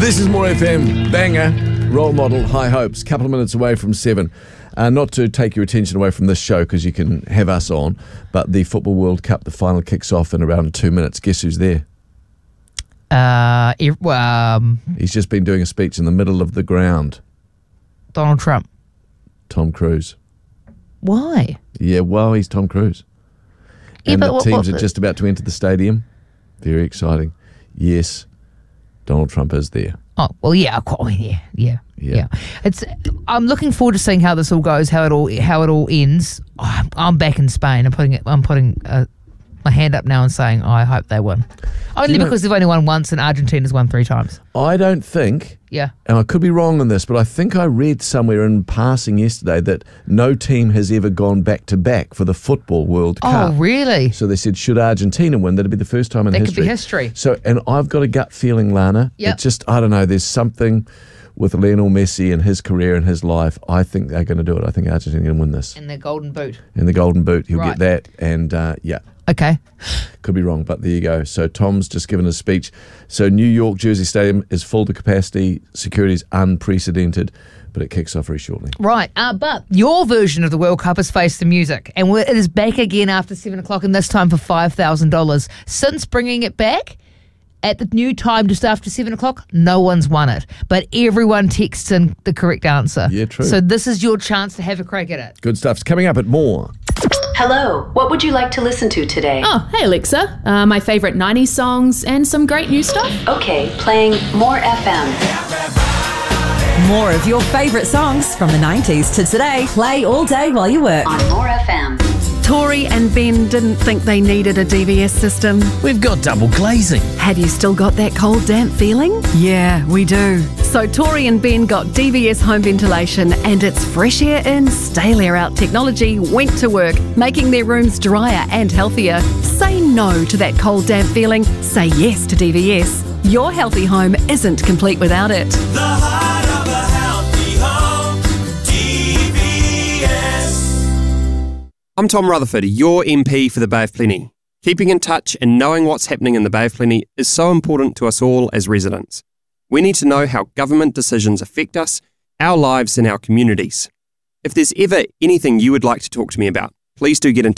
This is More FM, banger, role model, high hopes, couple of minutes away from 7. Not to take your attention away from this show because you can have us on, but the Football World Cup, the final kicks off in around 2 minutes. Guess who's there? He's just been doing a speech in the middle of the ground. Donald Trump. Tom Cruise. Why? Yeah, well, he's Tom Cruise. And the teams are just about to enter the stadium. Very exciting. Yes, Donald Trump is there. Oh, well, yeah. I'm looking forward to seeing how this all goes, how it all ends. Oh, I'm back in Spain. I'm putting my hand up now and saying, I hope they win. Only because they've only won once and Argentina's won 3 times. I don't think, and I could be wrong on this, but I think I read somewhere in passing yesterday that no team has ever gone back-to-back for the Football World Cup. Oh, really? So they said, should Argentina win, that'd be the first time in history. That could be history. So, and I've got a gut feeling, Lana, Yep. it just, I don't know, there's something with Lionel Messi and his career and his life. I think they're going to do it. I think Argentina going to win this. And the Golden Boot. In the Golden Boot. He'll get that. And, Okay. Could be wrong, but there you go. So Tom's just given a speech. So New York Jersey Stadium is full to capacity. Security is unprecedented, but it kicks off very shortly. Right, but your version of the World Cup is Face the Music, and it is back again after 7 o'clock, and this time for $5,000. Since bringing it back, at the new time just after 7 o'clock, no one's won it, but everyone texts in the correct answer. Yeah, true. So this is your chance to have a crack at it. Good stuff's coming up at More. Hello, what would you like to listen to today? Oh, hey Alexa. My favourite 90s songs and some great new stuff. Okay, playing More FM. More of your favourite songs from the 90s to today. Play all day while you work. On More FM. Tori and Ben didn't think they needed a DVS system. We've got double glazing. Have you still got that cold, damp feeling? Yeah, we do. So Tori and Ben got DVS home ventilation, and its fresh air in, stale air out technology went to work, making their rooms drier and healthier. Say no to that cold, damp feeling. Say yes to DVS. Your healthy home isn't complete without it. The heart of a healthy home, DVS. I'm Tom Rutherford, your MP for the Bay of Plenty. Keeping in touch and knowing what's happening in the Bay of Plenty is so important to us all as residents. We need to know how government decisions affect us, our lives and our communities. If there's ever anything you would like to talk to me about, please do get in touch.